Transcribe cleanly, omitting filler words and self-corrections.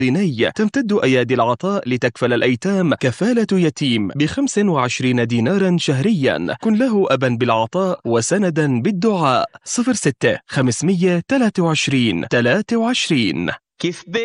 ديني. تمتد أيادي العطاء لتكفل الأيتام كفالة يتيم ب25 دينارا شهريا. كن له أبا بالعطاء وسندا بالدعاء. 06 523 23.